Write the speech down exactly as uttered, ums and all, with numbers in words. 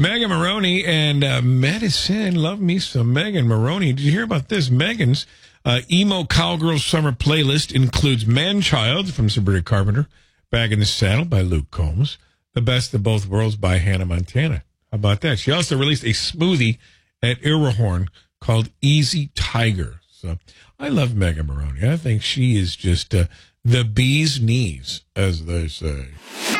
Megan Maroney and uh, Medicine. Love me some Megan Maroney. Did you hear about this? Megan's uh, emo cowgirl summer playlist includes Man-Child from Sabrina Carpenter, Back in the Saddle by Luke Combs, The Best of Both Worlds by Hannah Montana. How about that? She also released a smoothie at Earhorn called Easy Tiger. So I love Megan Maroney. I think she is just uh, the bee's knees, as they say.